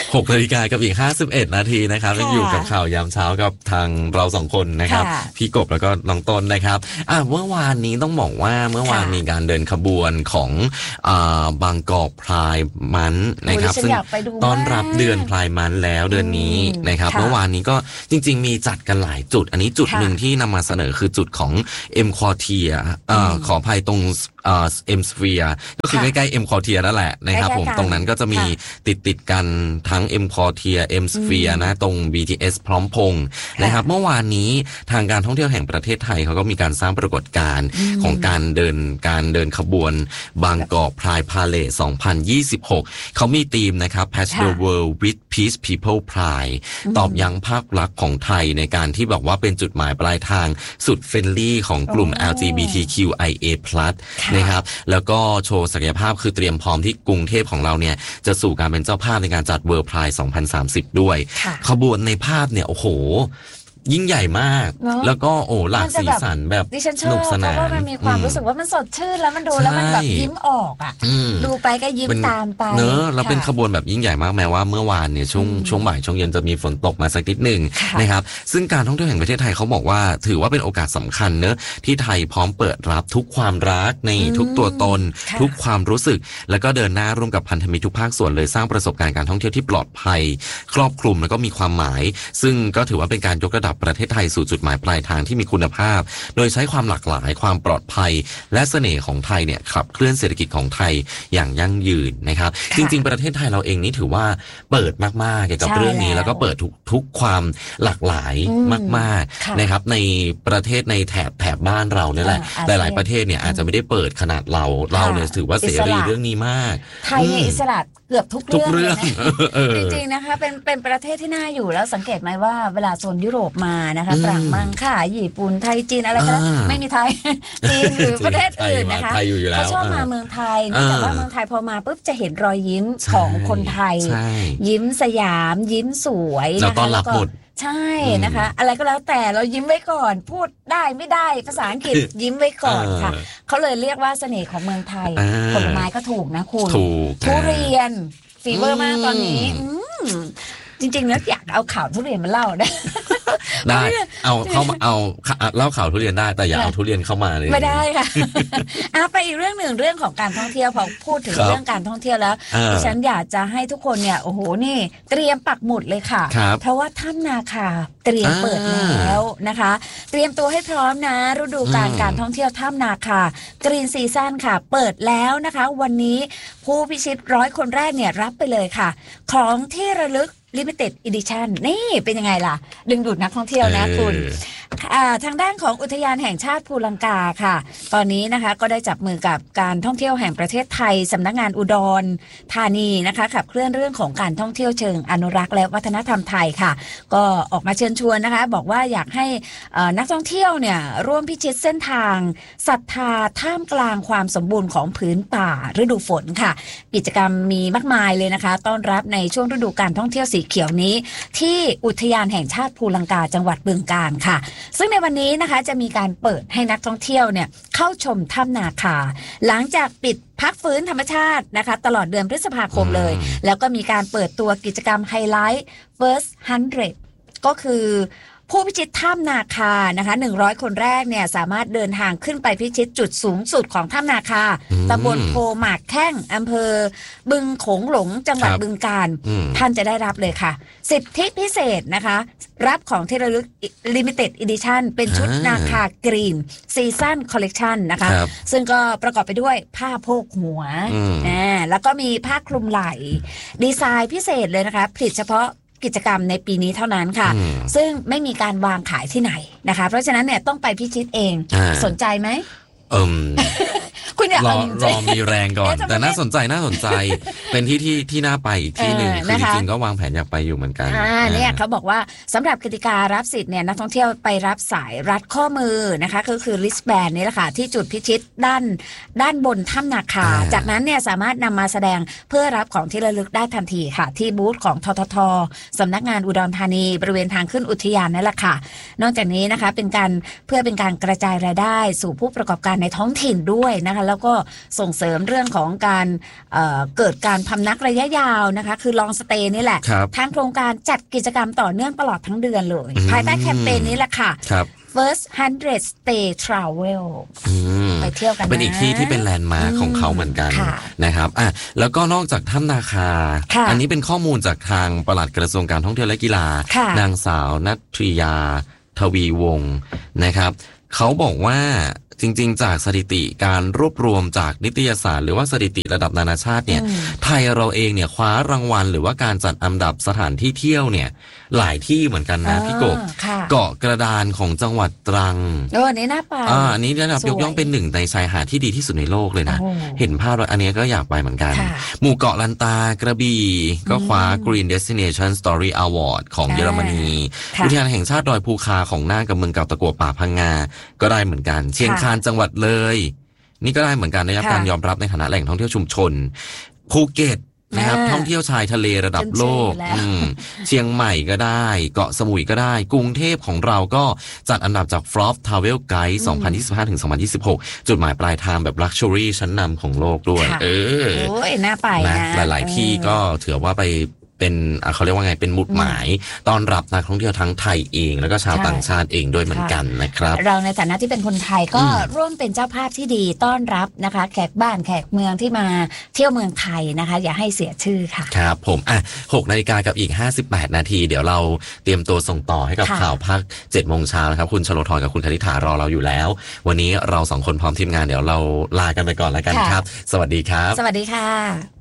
6 นาฬิกากับอีก51 นาทีนะครับยังอยู่กับข่าวยามเช้ากับทางเรา2 คนนะครับพี่กบแล้วก็น้องต้นนะครับเมื่อวานนี้ต้องบอกว่าเมื่อวานมีการเดินขบวนของบางกอกพรายมันนะครับซึ่งต้อนรับเดือนพรายมันแล้วเดือนนี้นะครับเมื่อวานนี้ก็จริงๆมีจัดกันหลายจุดอันนี้จุดหนึ่งที่นำมาเสนอคือจุดของ M Quartier ขออภัยตรงM Sphere ก็คือใกล้ๆ M Quartier นั่นแหละนะครับผมตรงนั้นก็จะมีติดกันทั้ง M Quartier M Sphere นะตรง BTS พร้อมพงษ์นะครับเมื่อวานนี้ทางการท่องเที่ยวแห่งประเทศไทยเขาก็มีการสร้างปรากฏการณ์ของการเดินขบวนบางกอกพรายพาเลท 2026 เขามีธีมนะครับ Patch the World with Peace People Pride ตอบย้ำภาพลักษณ์ของไทยในการที่บอกว่าเป็นจุดหมายปลายทางสุดเฟรนลี่ของกลุ่ม LGBTQIA+ นะครับแล้วก็โชว์ศักยภาพคือเตรียมพร้อมที่กรุงเทพของเราเนี่ยจะสู่การเป็นเจ้าภาพในการจัด World Pride 2030 ด้วยขบวนในภาพเนี่ยโอ้โหยิ่งใหญ่มากแล้วก็หลากสีสันแบบสนุกสนานเพราะว่ามันมีความรู้สึกว่ามันสดชื่นแล้วมันดูแล้วมันแบบยิ้มออกดูไปก็ยิ้มตามไปเนอะแล้วเป็นขบวนแบบยิ่งใหญ่มากแม้ว่าเมื่อวานเนี่ยช่วงบ่ายช่วงเย็นจะมีฝนตกมาสักนิดนึงนะครับซึ่งการท่องเที่ยวแห่งประเทศไทยเขาบอกว่าถือว่าเป็นโอกาสสำคัญเนอะที่ไทยพร้อมเปิดรับทุกความรักในทุกตัวตนทุกความรู้สึกแล้วก็เดินหน้าร่วมกับพันธมิตรทุกภาคส่วนเลยสร้างประสบการณ์การท่องเที่ยวที่ปลอดภัยครอบคลุมแล้วก็มีความหมายซึ่งก็ถือว่าเป็นการยกระดับประเทศไทยสู่จุดหมายปลายทางที่มีคุณภาพโดยใช้ความหลากหลายความปลอดภัยและเสน่ห์ของไทยเนี่ยขับเคลื่อนเศรษฐกิจของไทยอย่างยั่งยืนนะครับจริงๆประเทศไทยเราเองนี่ถือว่าเปิดมากๆเกี่ยวกับเรื่องนี้แล้วก็เปิดทุกความหลากหลายมากๆนะครับในประเทศในแถบบ้านเราเนี่ยแหละหลายๆประเทศเนี่ยอาจจะไม่ได้เปิดขนาดเราเนี่ยถือว่าเสรีเรื่องนี้มากไทยอิสระเกือบทุกเรื่องจริงๆนะคะเป็นประเทศที่น่าอยู่แล้วสังเกตไหมว่าเวลาโซนยุโรปมานะคะฝรั่งมังค่าญี่ปุ่นไทยจีนอะไรก็แล้วไม่มีไทยจีนหรือประเทศอื่นนะคะเขาชอบมาเมืองไทยเนื่องจากว่าเมืองไทยพอมาปุ๊บจะเห็นรอยยิ้มของคนไทยยิ้มสยามยิ้มสวยแล้วต้อนรับหมดใช่นะคะอะไรก็แล้วแต่เรายิ้มไว้ก่อนพูดได้ไม่ได้ภาษาอังกฤษยิ้มไว้ก่อนค่ะเขาเลยเรียกว่าเสน่ห์ของเมืองไทยผลไม้ก็ถูกนะคุณทุเรียนฟีเวอร์มากตอนนี้จริงๆแล้วอยากเอาข่าวทุเรียนมาเล่าได้เอาเข้ามาเอาเล่าข่าวทุเรียนได้แต่อย่าเอาทุเรียนเข้ามาเลยไม่ได้ค่ะไปอีกเรื่องหนึ่งเรื่องของการท่องเที่ยวพอพูดถึงเรื่องการท่องเที่ยวแล้วดิฉันอยากจะให้ทุกคนเนี่ยโอ้โหนี่เตรียมปักหมุดเลยค่ะเพราะว่าถ้ำนาคาเตรียมเปิดแล้วนะคะเตรียมตัวให้พร้อมนะฤดูกาลการท่องเที่ยวถ้ำนาคากรีนซีซั่นค่ะเปิดแล้วนะคะวันนี้ผู้พิชิต100 คนแรกเนี่ยรับไปเลยค่ะของที่ระลึกLimited Edition นี่เป็นยังไงล่ะดึงดูดนักท่องเที่ยวนะคุณทางด้านของอุทยานแห่งชาติภูลังกาค่ะตอนนี้นะคะก็ได้จับมือกับการท่องเที่ยวแห่งประเทศไทยสำนักงานอุดรธานีนะคะขับเคลื่อนเรื่องของการท่องเที่ยวเชิงอนุรักษ์และวัฒนธรรมไทยค่ะก็ออกมาเชิญชวนนะคะบอกว่าอยากให้นักท่องเที่ยวเนี่ยร่วมพิชิตเส้นทางศรัทธาท่ามกลางความสมบูรณ์ของพื้นป่าฤดูฝนค่ะกิจกรรมมีมากมายเลยนะคะต้อนรับในช่วงฤดูการท่องเที่ยวสีเขียวนี้ที่อุทยานแห่งชาติภูลังกาจังหวัดบึงกาฬค่ะซึ่งในวันนี้นะคะจะมีการเปิดให้นักท่องเที่ยวเนี่ยเข้าชมถ้ำนาคาหลังจากปิดพักฟื้นธรรมชาตินะคะตลอดเดือนพฤษภาคมเลยแล้วก็มีการเปิดตัวกิจกรรมไฮไลท์ First 100ก็คือผู้พิชิตถ้ำนาคานะคะ100 คนแรกเนี่ยสามารถเดินทางขึ้นไปพิชิตจุดสูงสุดของถ้ำนาคาตำบลโพหมากแข้งอำเภอบึงโขงหลงจังหวัดบึงกาฬท่านจะได้รับเลยค่ะสิทธิพิเศษนะคะรับของที่ระลึก Limited Edition เป็นชุดนาคากรีนซีซั่นคอลเลกชันนะคะซึ่งก็ประกอบไปด้วยผ้าโพกหัวแล้วก็มีผ้าคลุมไหล่ดีไซน์พิเศษเลยนะคะผลิตเฉพาะกิจกรรมในปีนี้เท่านั้นค่ะซึ่งไม่มีการวางขายที่ไหนนะคะเพราะฉะนั้นเนี่ยต้องไปพิชิตเองสนใจไหม คุณอยากรอมีแรงก่อนแต่น่าสนใจเป็นที่น่าไปอีกที่หนึ่งคือจริงๆก็วางแผนอยากไปอยู่เหมือนกันเนี่ยเขาบอกว่าสำหรับกติการับสิทธิ์เนี่ยนักท่องเที่ยวไปรับสายรัดข้อมือนะคะก็คือ wristband นี่แหละค่ะที่จุดพิชิตด้านบนถ้ำนาคาจากนั้นเนี่ยสามารถนำมาแสดงเพื่อรับของที่ระลึกได้ทันทีค่ะที่บูธของททท.สำนักงานอุดรธานีบริเวณทางขึ้นอุทยานนั่นแหละค่ะนอกจากนี้นะคะเพื่อเป็นการกระจายรายได้สู่ผู้ประกอบการในท้องถิ่นด้วยนะคะแล้วก็ส่งเสริมเรื่องของการเกิดการพำนักระยะยาวนะคะคือลองสเตย์นี่แหละทางโครงการจัดกิจกรรมต่อเนื่องตลอดทั้งเดือนเลยภายใต้แคมเปญนี้แหละค่ะFirst 100 Stay Travel ไปเที่ยวกันนะเป็นอีกที่ที่เป็นแลนด์มาร์คของเขาเหมือนกันนะครับแล้วก็นอกจากถ้ำนาคาอันนี้เป็นข้อมูลจากทางปลัดกระทรวงการท่องเที่ยวและกีฬานางสาวณัฐิยาทวีวงศ์นะครับเขาบอกว่าจริงๆจากสถิติการรวบรวมจากนิตยสารหรือว่าสถิติระดับนานาชาติเนี่ยไทยเราเองเนี่ยคว้ารางวัลหรือว่าการจัดอันดับสถานที่เที่ยวเนี่ยหลายที่เหมือนกันนะพี่กบเกาะกระดานของจังหวัดตรังอันนี้น่าไปอันนี้ได้รับยกย่องเป็นหนึ่งในชายหาดที่ดีที่สุดในโลกเลยนะเห็นภาพแล้วอันนี้ก็อยากไปเหมือนกันหมู่เกาะลันตากระบี่ก็คว้า Green Destination Story Award ของเยอรมนีอุทยานแห่งชาติดอยภูคาของน่านกับเมืองเก่าตะกั่วป่าพังงาก็ได้เหมือนกันเชียงคานจังหวัดเลยนี่ก็ได้เหมือนกันได้รับการยอมรับในฐานะแหล่งท่องเที่ยวชุมชนภูเก็ตนะครับท่องเที่ยวชายทะเลระดับโลกเชียงใหม่ก็ได้เกาะสมุยก็ได้กรุงเทพของเราก็จัดอันดับจาก Flop Travel Guide 2025-2026 จุดหมายปลายทางแบบ Luxury ชั้นนำของโลกด้วยโอ้ยน่าไปนะหลายๆที่ก็ถือว่าไปเป็นเขาเรียกว่าไงเป็นหมุดหมายต้อนรับนักท่องเที่ยวทั้งไทยเองแล้วก็ชาวต่างชาติเองด้วยเหมือนกันนะครับเราในฐานะที่เป็นคนไทยก็ร่วมเป็นเจ้าภาพที่ดีต้อนรับนะคะแขกบ้านแขกเมืองที่มาเที่ยวเมืองไทยนะคะอย่าให้เสียชื่อค่ะครับผม6 นาฬิกากับอีก58 นาทีเดี๋ยวเราเตรียมตัวส่งต่อให้กับข่าวภาค 7 โมงเช้านะครับคุณชโลธรกับคุณคณิษฐารอเราอยู่แล้ววันนี้เรา2 คนพร้อมทีมงานเดี๋ยวเราลากันไปก่อนแล้วกันครับสวัสดีครับสวัสดีค่ะ